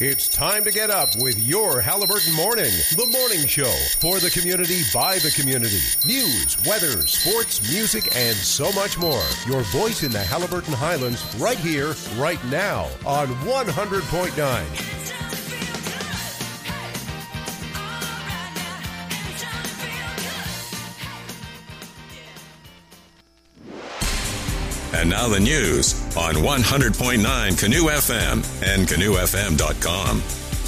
It's time to get up with your Halliburton Morning, the morning show for the community by the community. News, weather, sports, music, and so much more. Your voice in the Halliburton Highlands right here, right now on 100.9. And now the news on 100.9 Canoe FM and canoefm.com.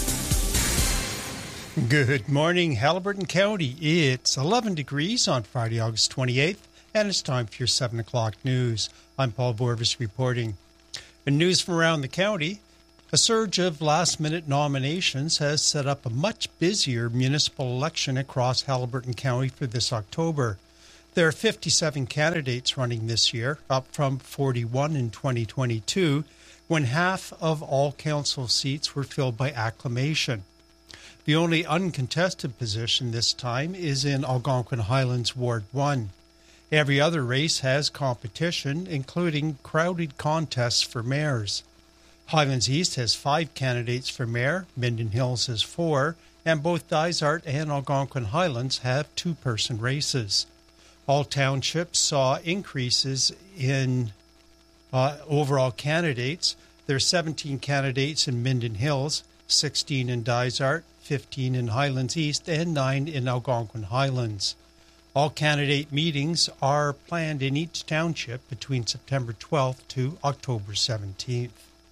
Good morning, Halliburton County. It's 11 degrees on Friday, August 28th, and it's time for your 7 o'clock news. I'm Paul Borvis reporting. In news from around the county, a surge of last-minute nominations has set up a much busier municipal election across Halliburton County for this October. There are 57 candidates running this year, up from 41 in 2022, when half of all council seats were filled by acclamation. The only uncontested position this time is in Algonquin Highlands Ward 1. Every other race has competition, including crowded contests for mayors. Highlands East has 5 candidates for mayor, Minden Hills has 4, and both Dysart and Algonquin Highlands have 2-person races. All townships saw increases in overall candidates. There are 17 candidates in Minden Hills, 16 in Dysart, 15 in Highlands East, and 9 in Algonquin Highlands. All candidate meetings are planned in each township between September 12th to October 17th.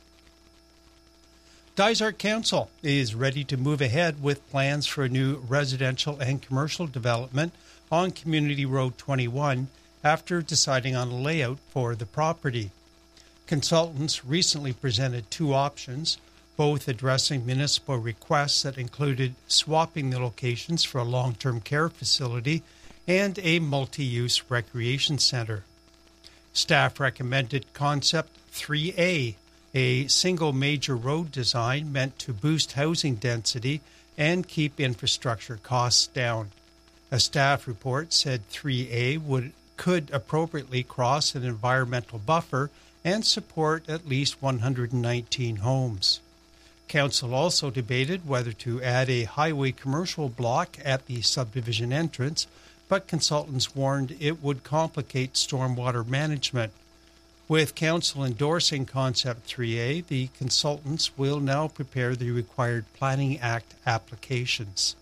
Dysart Council is ready to move ahead with plans for a new residential and commercial development on Community Road 21 after deciding on a layout for the property. Consultants recently presented 2 options, both addressing municipal requests that included swapping the locations for a long-term care facility and a multi-use recreation center. Staff recommended Concept 3A, a single major road design meant to boost housing density and keep infrastructure costs down. A staff report said 3A could appropriately cross an environmental buffer and support at least 119 homes. Council also debated whether to add a highway commercial block at the subdivision entrance, but consultants warned it would complicate stormwater management. With Council endorsing Concept 3A, the consultants will now prepare the required Planning Act applications.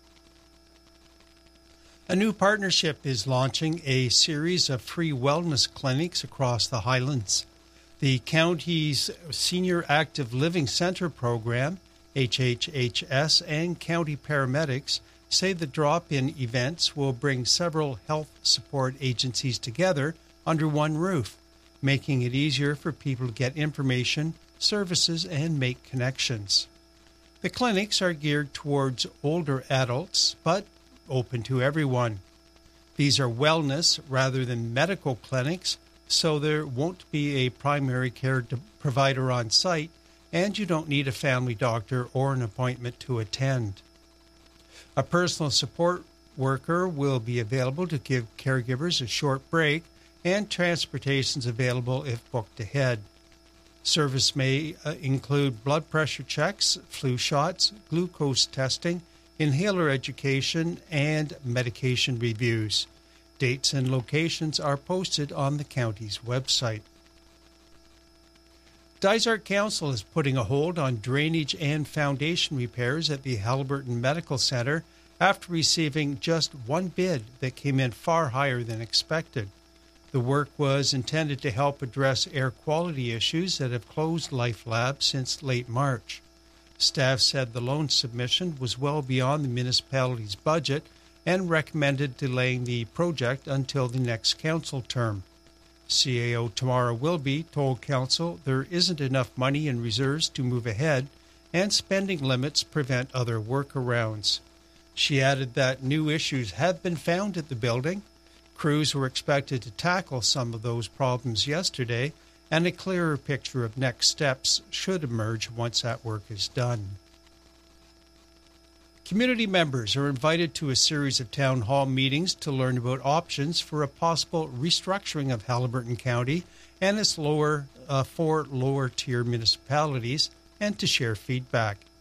A new partnership is launching a series of free wellness clinics across the Highlands. The county's Senior Active Living Center program, HHHS, and county paramedics say the drop-in events will bring several health support agencies together under one roof, making it easier for people to get information, services, and make connections. The clinics are geared towards older adults, but open to everyone. These are wellness rather than medical clinics, so there won't be a primary care provider on site, and you don't need a family doctor or an appointment to attend. A personal support worker will be available to give caregivers a short break, and transportation is available if booked ahead. Service may include blood pressure checks, flu shots, glucose testing, inhaler education, and medication reviews. Dates and locations are posted on the county's website. Dysart Council is putting a hold on drainage and foundation repairs at the Halliburton Medical Center after receiving just one bid that came in far higher than expected. The work was intended to help address air quality issues that have closed Life Lab since late March. Staff said the loan submission was well beyond the municipality's budget and recommended delaying the project until the next council term. CAO Tamara Wilby told council there isn't enough money in reserves to move ahead, and spending limits prevent other workarounds. She added that new issues have been found at the building. Crews were expected to tackle some of those problems yesterday, and a clearer picture of next steps should emerge once that work is done. Community members are invited to a series of town hall meetings to learn about options for a possible restructuring of Halliburton County and its 4 lower-tier municipalities, and to share feedback.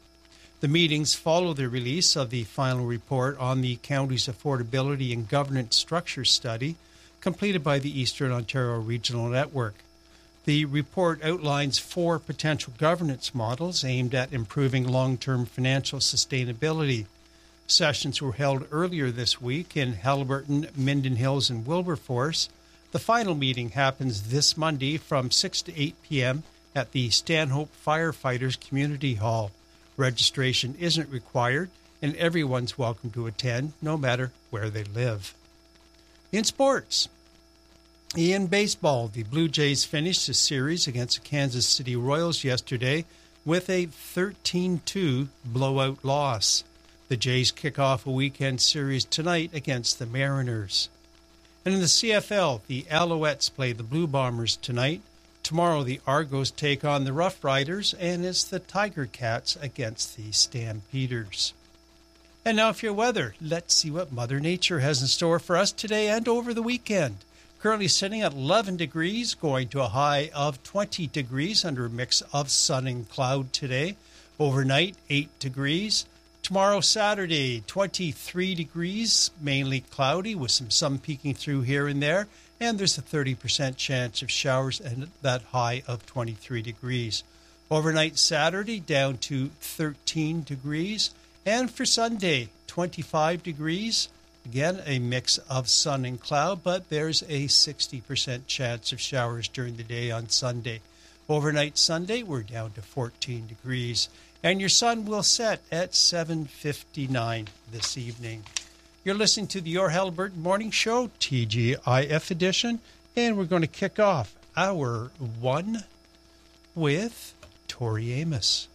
The meetings follow the release of the final report on the county's affordability and governance structure study completed by the Eastern Ontario Regional Network. The report outlines 4 potential governance models aimed at improving long-term financial sustainability. Sessions were held earlier this week in Haliburton, Minden Hills, and Wilberforce. The final meeting happens this Monday from 6 to 8 p.m. at the Stanhope Firefighters Community Hall. Registration isn't required, and everyone's welcome to attend, no matter where they live. In sports, in baseball, the Blue Jays finished a series against the Kansas City Royals yesterday with a 13-2 blowout loss. The Jays kick off a weekend series tonight against the Mariners. And in the CFL, the Alouettes play the Blue Bombers tonight. Tomorrow, the Argos take on the Rough Riders, and it's the Tiger Cats against the Stampeders. And now for your weather, let's see what Mother Nature has in store for us today and over the weekend. Currently sitting at 11 degrees, going to a high of 20 degrees under a mix of sun and cloud today. Overnight, 8 degrees. Tomorrow, Saturday, 23 degrees, mainly cloudy with some sun peeking through here and there. And there's a 30% chance of showers and that high of 23 degrees. Overnight Saturday down to 13 degrees. And for Sunday, 25 degrees. Again, a mix of sun and cloud, but there's a 60% chance of showers during the day on Sunday. Overnight Sunday, we're down to 14 degrees. And your sun will set at 7:59 this evening. You're listening to the Your Haliburton Morning Show, TGIF edition, and we're going to kick off hour 1 with Tori Amos.